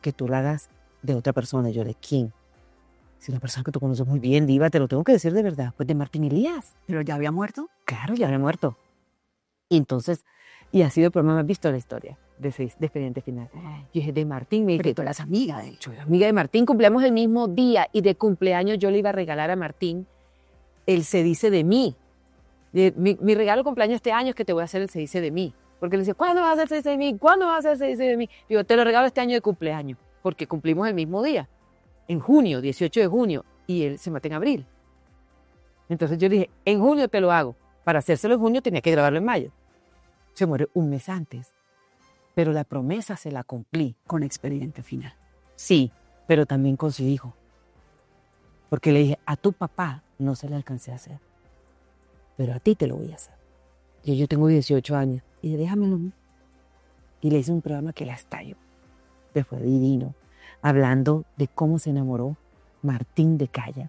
que tú la hagas de otra persona. Yo, ¿de quién? Si una persona que tú conoces muy bien, diva, te lo tengo que decir de verdad. Pues de Martín Elías. ¿Pero ya había muerto? Claro, ya había muerto. Y entonces, y ha sido el programa más visto de la historia de Expediente Final. Yo dije, de Martín, me dije, Pero tú eras amiga de él. yo era amiga de Martín, cumpleaños el mismo día y de cumpleaños yo le iba a regalar a Martín el Se dice de mí. Mi regalo de cumpleaños este año es que te voy a hacer el Se dice de mí. Porque le decía, ¿cuándo vas a hacer Se dice de mí? ¿Cuándo vas a hacer Se dice de mí? Digo, te lo regalo este año de cumpleaños, porque cumplimos el mismo día, en junio, 18 de junio, y él se mata en abril. Entonces yo le dije, en junio te lo hago. Para hacérselo en junio tenía que grabarlo en mayo. Se muere un mes antes, pero la promesa se la cumplí. Con Expediente Final. Sí, pero también con su hijo. Porque le dije, a tu papá no se le alcancé a hacer, pero a ti te lo voy a hacer. Y yo tengo 18 años, y dije, déjamelo a mí. Y le hice un programa que la estalló, que fue divino, hablando de cómo se enamoró Martín de Calla,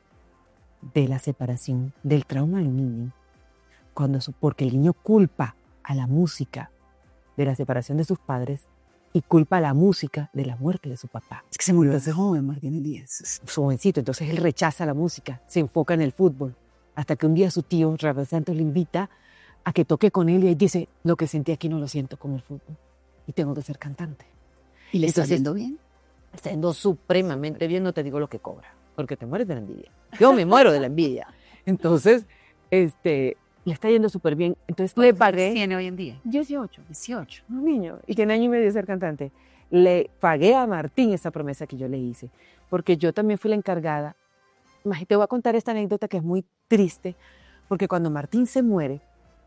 de la separación, del trauma del niño, porque el niño culpa a la música de la separación de sus padres y culpa a la música de la muerte de su papá. Es que se murió desde joven, Martín Elías. Jovencito, entonces él rechaza la música, se enfoca en el fútbol, hasta que un día su tío, Rafael Santos, le invita a que toque con él y él dice, lo que sentí aquí no lo siento con el fútbol y tengo que ser cantante. ¿Y le está yendo bien? Está yendo supremamente bien, no te digo lo que cobra, porque te mueres de la envidia. Yo me muero de la envidia. Entonces, le está yendo súper bien. Entonces le pagué. ¿Tiene hoy en día? 18. 18. Un niño. Y tiene año y medio de ser cantante. Le pagué a Martín esa promesa que yo le hice, porque yo también fui la encargada. Te voy a contar esta anécdota que es muy triste, porque cuando Martín se muere,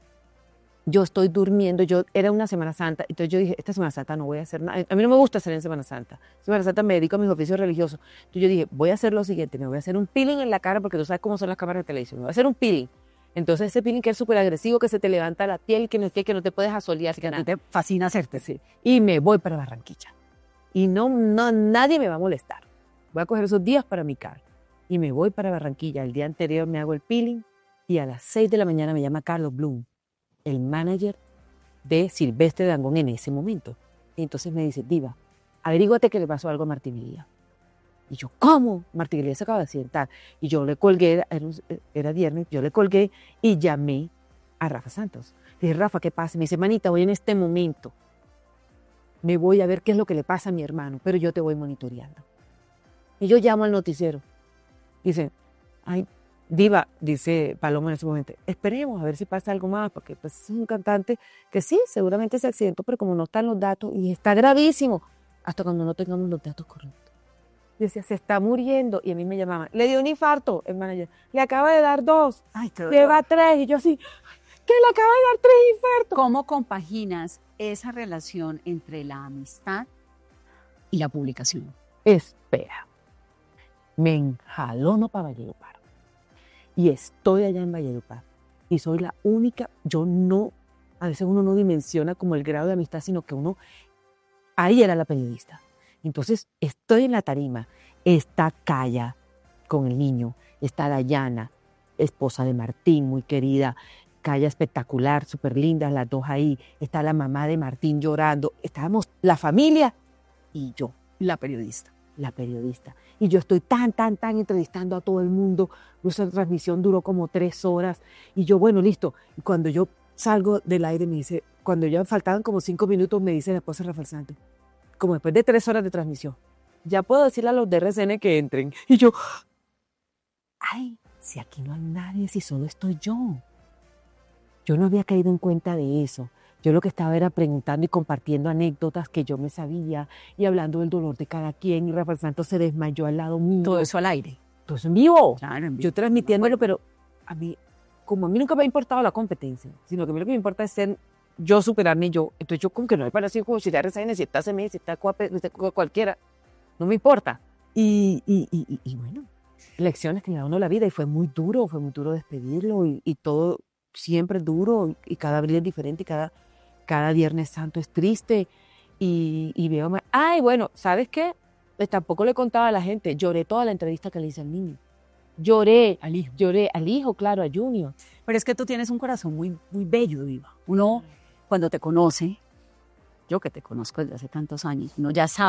yo estoy durmiendo, era una Semana Santa, entonces yo dije, esta Semana Santa no voy a hacer nada. A mí no me gusta hacer en Semana Santa. Semana Santa me dedico a mis oficios religiosos. Entonces yo dije, voy a hacer lo siguiente, me voy a hacer un peeling en la cara, porque tú sabes cómo son las cámaras de televisión. Me voy a hacer un peeling. Entonces ese peeling que es súper agresivo, que se te levanta la piel, que no te puedes asolear. Que a ti te fascina hacerte. Sí. Y me voy para Barranquilla. Y nadie me va a molestar. Voy a coger esos días para mi cara. Y me voy para Barranquilla. El día anterior me hago el peeling y a las 6 de la mañana me llama Carlos Bloom, el manager de Silvestre Dangond en ese momento. Y entonces me dice, diva, averíguate que le pasó algo a Martín Elías. Y yo, ¿cómo? Martín Elías se acaba de accidentar. Y yo le colgué, era viernes, yo le colgué y llamé a Rafa Santos. Le dije, Rafa, ¿qué pasa? Me dice, manita, voy en este momento. Me voy a ver qué es lo que le pasa a mi hermano, pero yo te voy monitoreando. Y yo llamo al noticiero. Dice, ay, diva, dice Paloma en ese momento, esperemos a ver si pasa algo más, porque pues es un cantante que sí, seguramente se accidentó, pero como no están los datos, y está gravísimo, hasta cuando no tengamos los datos correctos. Decía, se está muriendo, y a mí me llamaban, le dio un infarto, el manager, le acaba de dar 2, lleva 3, y yo así, que le acaba de dar 3 infartos. ¿Cómo compaginas esa relación entre la amistad y la publicación? Espera, me enjalono para Valledupar. Y estoy allá en Valledupar. Y soy la única, a veces uno no dimensiona como el grado de amistad, sino que ahí era la periodista. Entonces estoy en la tarima, está Calla con el niño, está Dayana, esposa de Martín, muy querida, Calla espectacular, súper linda, las dos ahí, está la mamá de Martín llorando, estábamos la familia y yo, la periodista. Y yo estoy tan entrevistando a todo el mundo. Esa transmisión duró como 3 horas. Y yo, bueno, listo. Y cuando yo salgo del aire, me dice, cuando ya faltaban como 5 minutos, me dice la esposa de Rafael Santos, como después de 3 horas de transmisión, ya puedo decirle a los de RCN que entren. Y yo, ay, si aquí no hay nadie, si solo estoy yo. Yo no había caído en cuenta de eso. Yo lo que estaba era preguntando y compartiendo anécdotas que yo me sabía y hablando del dolor de cada quien. Y Rafael Santos se desmayó al lado mío. Todo eso al aire. Todo eso en vivo. Claro, en vivo. Yo transmitiéndolo, pero como a mí nunca me ha importado la competencia, sino que a mí lo que me importa es ser yo, superarme yo. Entonces yo como que no me parece como si RCN, si está CMS, si está cualquiera. No me importa. Y bueno, lecciones que le da a uno la vida. Y fue muy duro despedirlo y todo siempre es duro. Y cada abril es diferente y cada Viernes Santo es triste y veo más. Ay, bueno, ¿sabes qué? Tampoco le contaba a la gente. Lloré toda la entrevista que le hice al niño. Lloré al hijo, claro, a Junior. Pero es que tú tienes un corazón muy, muy bello, diva. Uno, cuando te conoce, yo que te conozco desde hace tantos años, uno ya sabe